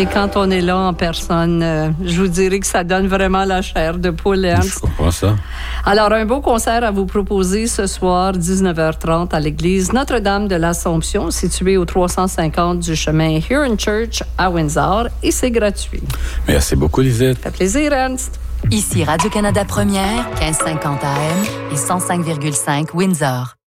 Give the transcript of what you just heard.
Et quand on est là en personne, je vous dirais que ça donne vraiment la chair de poule, Ernst. Je comprends ça. Alors, un beau concert à vous proposer ce soir, 19h30, à l'église Notre-Dame de l'Assomption, située au 350 du chemin Huron Church à Windsor, et c'est gratuit. Merci beaucoup, Lisette. Ça fait plaisir, Ernst. Ici Radio-Canada Première, 1550 AM et 105,5 Windsor.